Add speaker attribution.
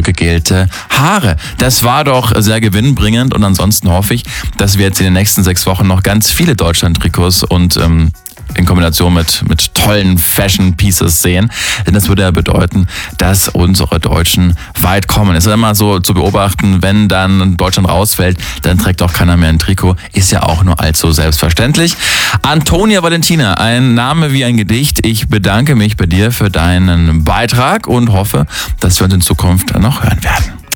Speaker 1: gegelte Haare. Das war doch sehr gewinnbringend und ansonsten hoffe ich, dass wir jetzt in den nächsten 6 Wochen noch ganz viele Deutschland-Trikots und in Kombination mit tollen Fashion-Pieces sehen. Denn das würde ja bedeuten, dass unsere Deutschen weit kommen. Es ist immer so zu beobachten, wenn dann Deutschland rausfällt, dann trägt auch keiner mehr ein Trikot. Ist ja auch nur allzu selbstverständlich. Antonia Valentina, ein Name wie ein Gedicht. Ich bedanke mich bei dir für deinen Beitrag und hoffe, dass wir uns in Zukunft noch hören werden.